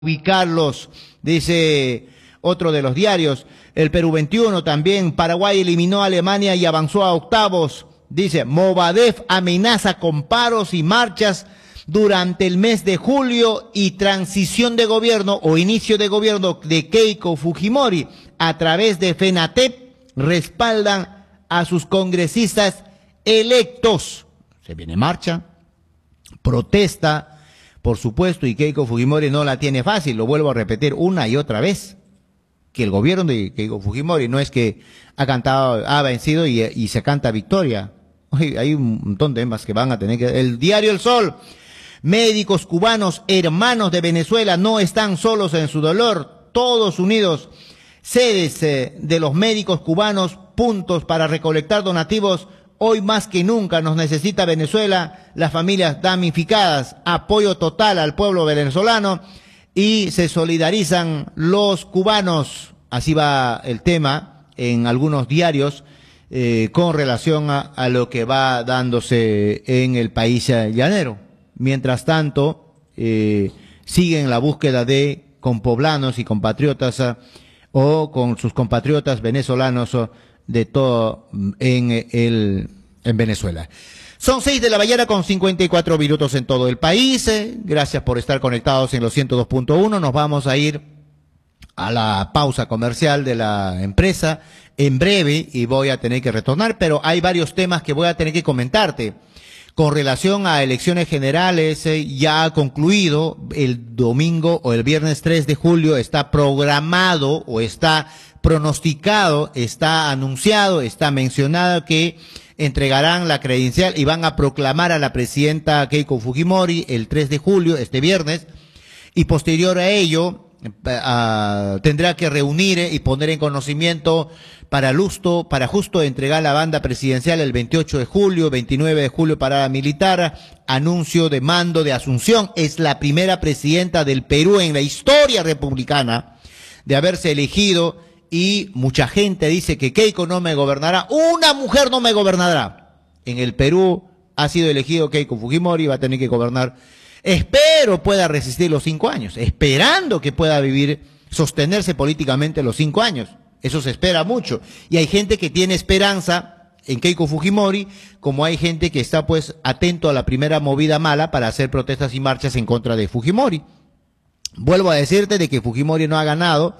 ubicarlos, dice otro de los diarios. El Perú 21 también, Paraguay eliminó a Alemania y avanzó a octavos. Dice, Movadef amenaza con paros y marchas durante el mes de julio y transición de gobierno o inicio de gobierno de Keiko Fujimori. A través de FENATEP respaldan a sus congresistas electos. Se viene marcha, protesta, por supuesto, y Keiko Fujimori no la tiene fácil, lo vuelvo a repetir una y otra vez, que el gobierno de Keiko Fujimori no es que ha cantado, ha vencido y se canta victoria. Oye, hay un montón de temas que van a tener que... El diario El Sol, médicos cubanos, hermanos de Venezuela, no están solos en su dolor, todos unidos. Sedes de los médicos cubanos, puntos para recolectar donativos. Hoy más que nunca nos necesita Venezuela, las familias damnificadas, apoyo total al pueblo venezolano y se solidarizan los cubanos. Así va el tema en algunos diarios con relación a lo que va dándose en el país llanero. Mientras tanto, siguen la búsqueda de compoblanos y compatriotas o con sus compatriotas venezolanos de todo en Venezuela. Son 6 de la mañana con 54 minutos en todo el país. Gracias por estar conectados en los 102.1. Nos vamos a ir a la pausa comercial de la empresa en breve y voy a tener que retornar, pero hay varios temas que voy a tener que comentarte. Con relación a elecciones generales, ya ha concluido el domingo o el viernes 3 de julio, está programado o está pronosticado, está anunciado, está mencionado que entregarán la credencial y van a proclamar a la presidenta Keiko Fujimori el 3 de julio, este viernes, y posterior a ello tendrá que reunir y poner en conocimiento para justo entregar la banda presidencial el 28 de julio, 29 de julio parada militar, anuncio de mando de asunción. Es la primera presidenta del Perú en la historia republicana de haberse elegido y mucha gente dice que Keiko no me gobernará, una mujer no me gobernará. En el Perú ha sido elegido Keiko Fujimori, va a tener que gobernar. Espero pueda resistir los 5 años, esperando que pueda vivir, sostenerse políticamente los 5 años. Eso se espera mucho. Y hay gente que tiene esperanza en Keiko Fujimori, como hay gente que está pues atento a la primera movida mala para hacer protestas y marchas en contra de Fujimori. Vuelvo a decirte de que Fujimori no ha ganado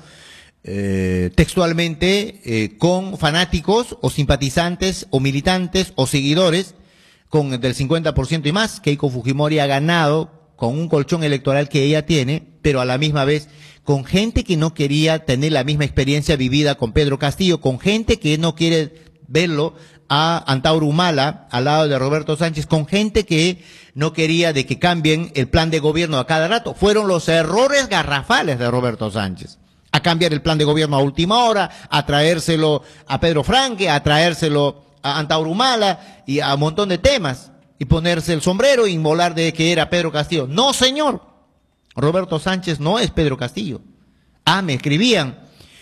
textualmente con fanáticos o simpatizantes o militantes o seguidores con del 50% y más. Keiko Fujimori ha ganado con un colchón electoral que ella tiene, pero a la misma vez con gente que no quería tener la misma experiencia vivida con Pedro Castillo, con gente que no quiere verlo a Antauro Humala al lado de Roberto Sánchez, con gente que no quería de que cambien el plan de gobierno a cada rato. Fueron los errores garrafales de Roberto Sánchez. A cambiar el plan de gobierno a última hora, a traérselo a Pedro Franque, a traérselo a Antauro Humala y a un montón de temas, y ponerse el sombrero y inmolar de que era Pedro Castillo. No, señor. Roberto Sánchez no es Pedro Castillo. Me escribían.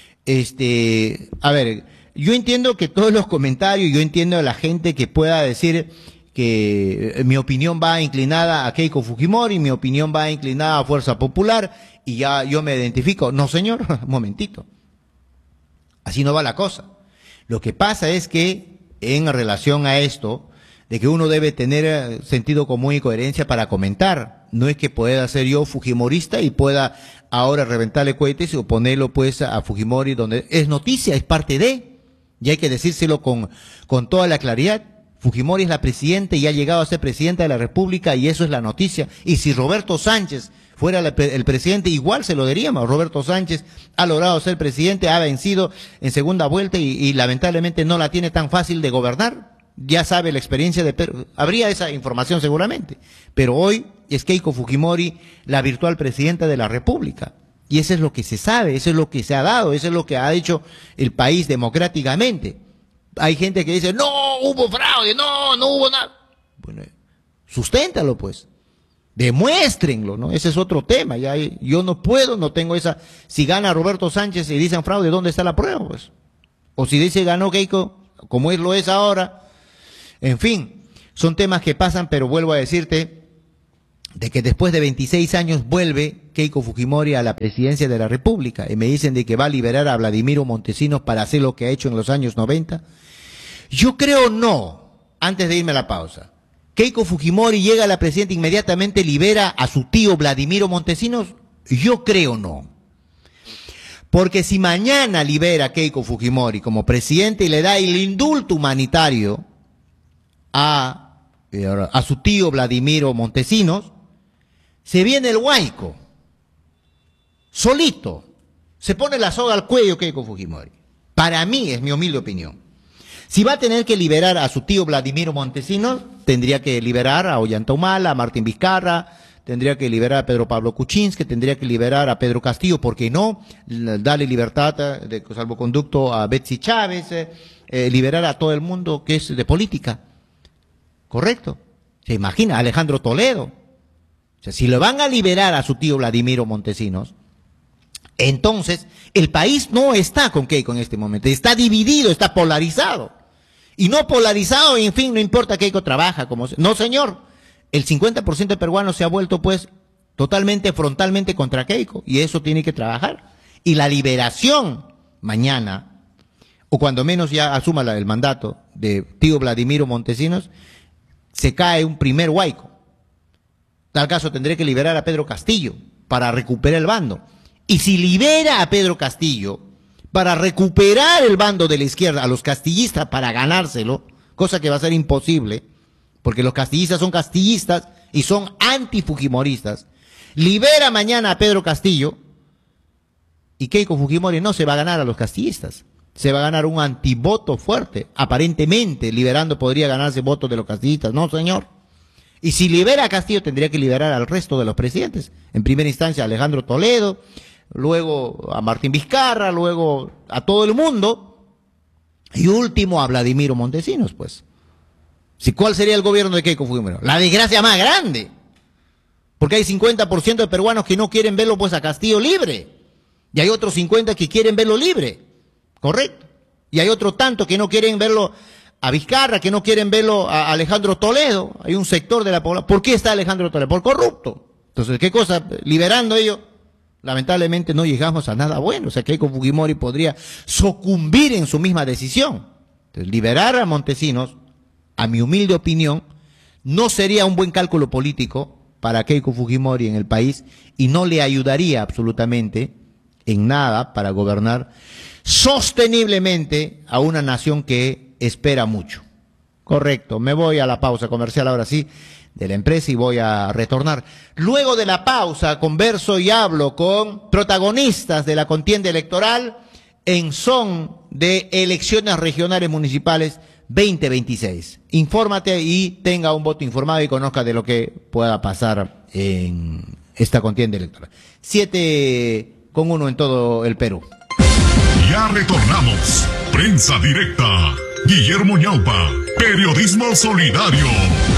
A ver, yo entiendo que todos los comentarios, yo entiendo a la gente que pueda decir que mi opinión va inclinada a Keiko Fujimori, mi opinión va inclinada a Fuerza Popular, y ya yo me identifico. No, señor, un momentito. Así no va la cosa. Lo que pasa es que en relación a esto, de que uno debe tener sentido común y coherencia para comentar. No es que pueda ser yo fujimorista y pueda ahora reventarle cohetes o ponerlo pues a Fujimori donde es noticia, es parte de, y hay que decírselo con toda la claridad. Fujimori es la presidenta y ha llegado a ser presidenta de la República y eso es la noticia. Y si Roberto Sánchez fuera el presidente, igual se lo diríamos. Roberto Sánchez ha logrado ser presidente, ha vencido en segunda vuelta y lamentablemente no la tiene tan fácil de gobernar. Ya sabe la experiencia de Pedro, habría esa información seguramente, pero hoy es Keiko Fujimori la virtual presidenta de la República, y eso es lo que se sabe, eso es lo que se ha dado, eso es lo que ha hecho el país democráticamente. Hay gente que dice, no hubo fraude, no hubo nada. Bueno, susténtalo pues, demuéstrenlo, ¿no? Ese es otro tema, ya yo no puedo, no tengo esa, si gana Roberto Sánchez y dicen fraude, ¿dónde está la prueba pues? O si dice ganó Keiko, como lo es ahora. En fin, son temas que pasan, pero vuelvo a decirte de que después de 26 años vuelve Keiko Fujimori a la presidencia de la República y me dicen de que va a liberar a Vladimiro Montesinos para hacer lo que ha hecho en los años 90. Yo creo no, antes de irme a la pausa. Keiko Fujimori llega a la presidencia, inmediatamente libera a su tío Vladimiro Montesinos. Yo creo no. Porque si mañana libera a Keiko Fujimori como presidente y le da el indulto humanitario a su tío Vladimiro Montesinos, se viene el huaico, solito, se pone la soga al cuello Keiko Fujimori. Para mí, es mi humilde opinión. Si va a tener que liberar a su tío Vladimiro Montesinos, tendría que liberar a Ollanta Humala, a Martín Vizcarra, tendría que liberar a Pedro Pablo Kuczynski, tendría que liberar a Pedro Castillo, ¿por qué no? Darle libertad de salvoconducto a Betsy Chávez, liberar a todo el mundo que es de política. ¿Correcto? ¿Se imagina? Alejandro Toledo. O sea, si le van a liberar a su tío Vladimiro Montesinos, entonces el país no está con Keiko en este momento, está dividido, está polarizado. Y no polarizado, en fin, no importa Keiko trabaja como... No, señor, el 50% de peruanos se ha vuelto pues totalmente, frontalmente contra Keiko, y eso tiene que trabajar. Y la liberación mañana, o cuando menos ya asuma el mandato de tío Vladimiro Montesinos, se cae un primer huaico. Tal caso tendré que liberar a Pedro Castillo para recuperar el bando. Y si libera a Pedro Castillo para recuperar el bando de la izquierda, a los castillistas para ganárselo, cosa que va a ser imposible, porque los castillistas son castillistas y son antifujimoristas, libera mañana a Pedro Castillo y Keiko Fujimori no se va a ganar a los castillistas. Se va a ganar un antivoto fuerte. Aparentemente, liberando podría ganarse votos de los castillistas. No, señor. Y si libera a Castillo, tendría que liberar al resto de los presidentes. En primera instancia a Alejandro Toledo, luego a Martín Vizcarra, luego a todo el mundo, y último a Vladimiro Montesinos, pues. ¿Cuál sería el gobierno de Keiko Fujimori? La desgracia más grande. Porque hay 50% de peruanos que no quieren verlo pues a Castillo libre. Y hay otros 50 que quieren verlo libre. ¿Correcto? Y hay otro tanto que no quieren verlo a Vizcarra, que no quieren verlo a Alejandro Toledo. Hay un sector de la población. ¿Por qué está Alejandro Toledo? Por corrupto. Entonces, ¿qué cosa? Liberando ellos, lamentablemente no llegamos a nada bueno. O sea, Keiko Fujimori podría sucumbir en su misma decisión. Entonces, liberar a Montesinos, a mi humilde opinión, no sería un buen cálculo político para Keiko Fujimori en el país y no le ayudaría absolutamente en nada para gobernar sosteniblemente a una nación que espera mucho. Correcto, me voy a la pausa comercial ahora sí de la empresa y voy a retornar. Luego de la pausa converso y hablo con protagonistas de la contienda electoral en son de elecciones regionales municipales 2026. Infórmate y tenga un voto informado y conozca de lo que pueda pasar en esta contienda electoral. 7:1 en todo el Perú. Ya retornamos. Prensa Directa. Guillermo Ñaupa. Periodismo solidario.